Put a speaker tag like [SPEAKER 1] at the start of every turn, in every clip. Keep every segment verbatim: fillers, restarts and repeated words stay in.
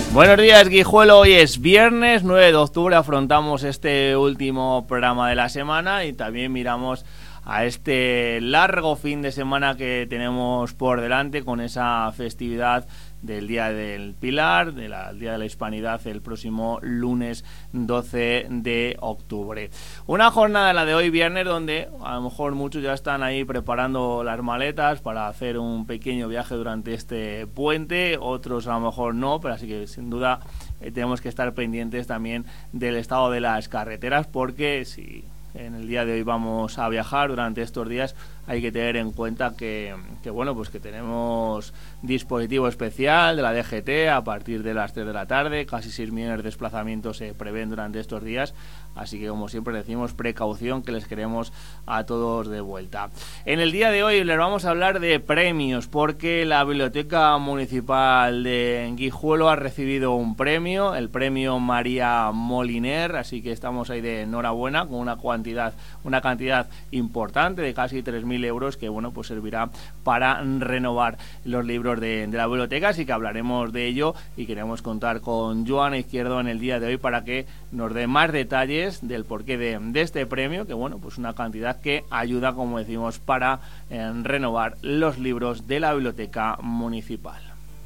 [SPEAKER 1] Buenos días, Guijuelo. Hoy es viernes nueve de octubre, afrontamos este último programa de la semana y también miramos a este largo fin de semana que tenemos por delante con esa festividad del Día del Pilar, del Día de la Hispanidad, el próximo lunes doce de octubre. Una jornada, la de hoy viernes, donde a lo mejor muchos ya están ahí preparando las maletas para hacer un pequeño viaje durante este puente, otros a lo mejor no, pero así que sin duda eh, tenemos que estar pendientes también del estado de las carreteras, porque si en el día de hoy vamos a viajar durante estos días, hay que tener en cuenta que, que bueno, pues que tenemos dispositivo especial de la D G T a partir de las tres de la tarde, casi seis millones de desplazamientos se prevén durante estos días, así que como siempre decimos, precaución, que les queremos a todos de vuelta. En el día de hoy les vamos a hablar de premios, porque la Biblioteca Municipal de Guijuelo ha recibido un premio, el premio María Moliner, así que estamos ahí de enhorabuena con una cantidad, una cantidad importante de casi tres mil euros que bueno, pues servirá para renovar los libros de, de la biblioteca, así que hablaremos de ello y queremos contar con Joana Izquierdo en el día de hoy para que nos dé más detalles del porqué de, de este premio, que bueno, pues una cantidad que ayuda, como decimos, para eh, renovar los libros de la biblioteca municipal.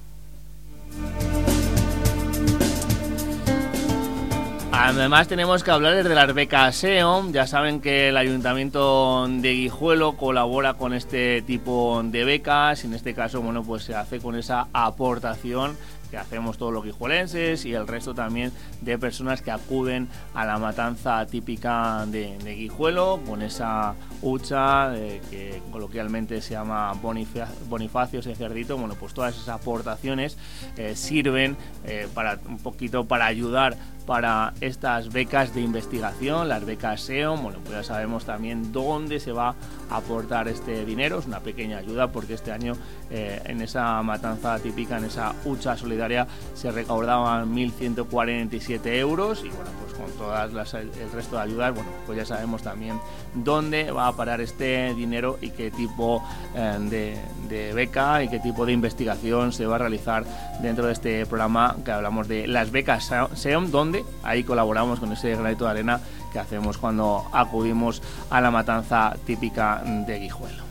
[SPEAKER 1] Además tenemos que hablarles de las becas E O M. Ya saben que el Ayuntamiento de Guijuelo colabora con este tipo de becas. En este caso, bueno, pues se hace con esa aportación que hacemos todos los guijuelenses y el resto también de personas que acuden a la matanza típica de, de Guijuelo, con esa hucha eh, que coloquialmente se llama Bonifa- Bonifacio ese cerdito. Bueno, pues todas esas aportaciones eh, sirven eh, para un poquito para ayudar para estas becas de investigación, las becas E O M. Bueno, pues ya sabemos también dónde se va a aportar este dinero. Es una pequeña ayuda porque este año eh, en esa matanza típica, en esa hucha solidaria, se recaudaban mil ciento cuarenta y siete euros y bueno, pues con todas las, el resto de ayudas, bueno, pues ya sabemos también dónde va a parar este dinero y qué tipo eh, de, de beca y qué tipo de investigación se va a realizar dentro de este programa que hablamos de las becas E O M, donde ahí colaboramos con ese granito de arena que hacemos cuando acudimos a la matanza típica de Guijuelo.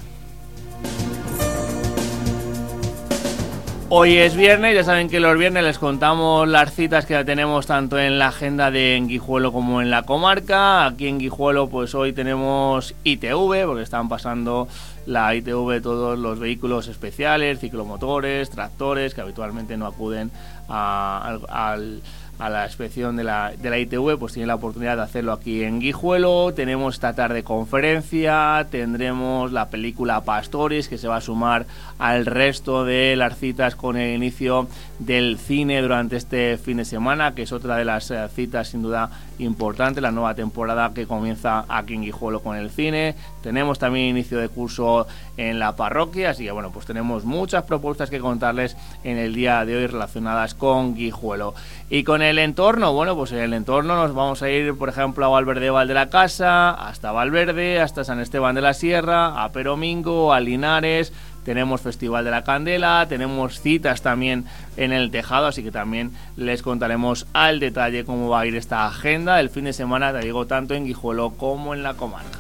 [SPEAKER 1] Hoy es viernes, ya saben que los viernes les contamos las citas que tenemos tanto en la agenda de Guijuelo como en la comarca. Aquí en Guijuelo pues hoy tenemos I T V, porque están pasando la I T V todos los vehículos especiales, ciclomotores, tractores, que habitualmente no acuden a, al... al a la inspección de la, de la I T V, pues tiene la oportunidad de hacerlo aquí en Guijuelo. Tenemos esta tarde conferencia, tendremos la película Pastores, que se va a sumar al resto de las citas con el inicio del cine durante este fin de semana, que es otra de las uh, citas sin duda importante, la nueva temporada que comienza aquí en Guijuelo con el cine. Tenemos también inicio de curso en la parroquia, así que bueno, pues tenemos muchas propuestas que contarles en el día de hoy relacionadas con Guijuelo. Y con el entorno, bueno, pues en el entorno nos vamos a ir, por ejemplo, a Valverde Val de la Casa, hasta Valverde, hasta San Esteban de la Sierra, a Peromingo, a Linares. Tenemos Festival de la Candela, tenemos citas también en el Tejado, así que también les contaremos al detalle cómo va a ir esta agenda del fin de semana, te digo, tanto en Guijuelo como en la comarca.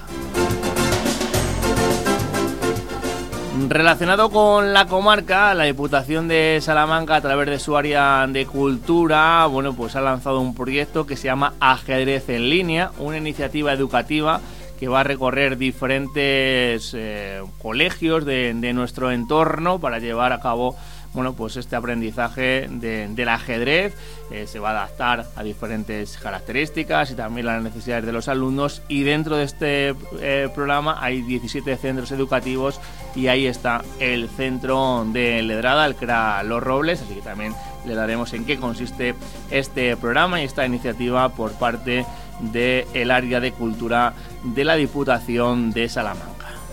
[SPEAKER 1] Relacionado con la comarca, la Diputación de Salamanca, a través de su área de cultura, bueno, pues ha lanzado un proyecto que se llama Ajedrez en Línea, una iniciativa educativa que va a recorrer diferentes eh, colegios de, de nuestro entorno para llevar a cabo, bueno, pues este aprendizaje de, del ajedrez. Eh, se va a adaptar a diferentes características y también las necesidades de los alumnos, y dentro de este eh, programa hay diecisiete centros educativos y ahí está el centro de Ledrada, el C R A Los Robles, así que también le daremos en qué consiste este programa y esta iniciativa por parte del área de cultura de la Diputación de Salamanca.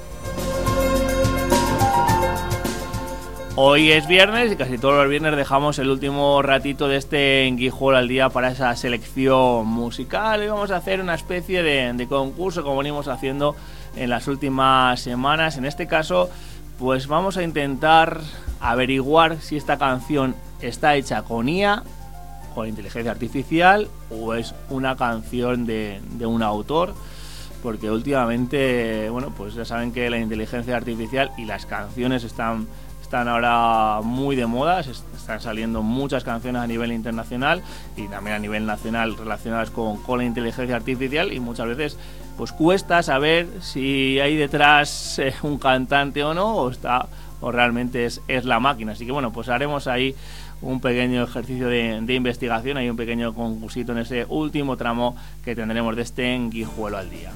[SPEAKER 1] Hoy es viernes y casi todos los viernes dejamos el último ratito de este Guijuelo al día para esa selección musical, y vamos a hacer una especie de, de concurso como venimos haciendo en las últimas semanas. En este caso, pues vamos a intentar averiguar si esta canción está hecha con I A con inteligencia artificial o es una canción de, de un autor, porque últimamente, bueno, pues ya saben que la inteligencia artificial y las canciones están, están ahora muy de moda, están saliendo muchas canciones a nivel internacional y también a nivel nacional relacionadas con, con la inteligencia artificial, y muchas veces pues cuesta saber si hay detrás eh, un cantante o no, o está o realmente es, es la máquina. Así que bueno, pues haremos ahí un pequeño ejercicio de, de investigación, hay un pequeño concursito en ese último tramo que tendremos de este en Guijuelo al Día.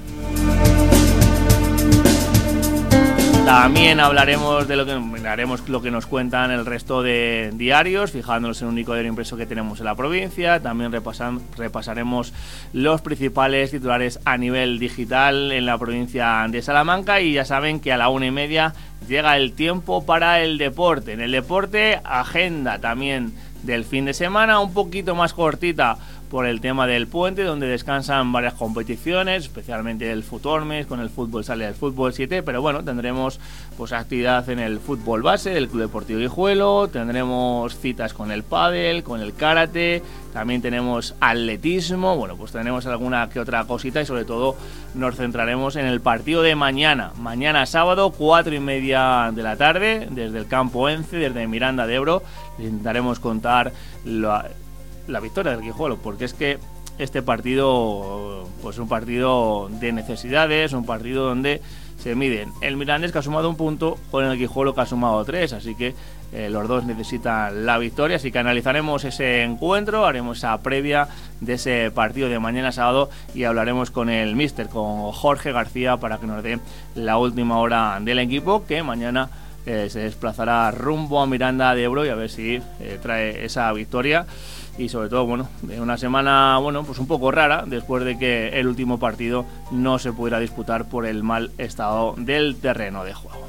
[SPEAKER 1] También hablaremos de lo que haremos lo que nos cuentan el resto de diarios, fijándonos en un único diario impreso que tenemos en la provincia. También repasan, repasaremos los principales titulares a nivel digital en la provincia de Salamanca, y ya saben que a la una y media llega el tiempo para el deporte. En el deporte, agenda también del fin de semana, un poquito más cortita por el tema del puente, donde descansan varias competiciones, especialmente el Futormes, con el fútbol sale del fútbol siete, pero bueno, tendremos pues actividad en el fútbol base del Club Deportivo Guijuelo, tendremos citas con el pádel, con el karate, también tenemos atletismo, bueno, pues tenemos alguna que otra cosita, y sobre todo nos centraremos en el partido de mañana, mañana sábado, cuatro y media de la tarde, desde el campo Ence, desde Miranda de Ebro. Les intentaremos contar la, la victoria del Guijuelo, porque es que este partido pues es un partido de necesidades, un partido donde se miden el Mirandés, que ha sumado un punto, con el Guijuelo, que ha sumado tres, así que eh, los dos necesitan la victoria. Así que analizaremos ese encuentro, haremos esa previa de ese partido de mañana sábado y hablaremos con el míster, con Jorge García, para que nos dé la última hora del equipo, que mañana eh, se desplazará rumbo a Miranda de Ebro, y a ver si eh, trae esa victoria. Y sobre todo, bueno, de una semana, bueno, pues un poco rara, después de que el último partido no se pudiera disputar por el mal estado del terreno de juego.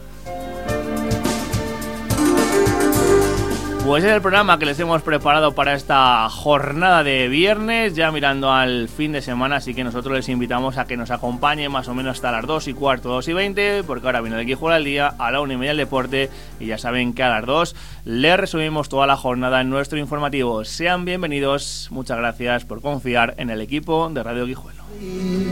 [SPEAKER 1] Pues es el programa que les hemos preparado para esta jornada de viernes, ya mirando al fin de semana, así que nosotros les invitamos a que nos acompañen más o menos hasta las dos y cuarto, dos y veinte, porque ahora viene el Guijuelo al Día, a la una y media el deporte, y ya saben que a las dos les resumimos toda la jornada en nuestro informativo. Sean bienvenidos, muchas gracias por confiar en el equipo de Radio Guijuelo.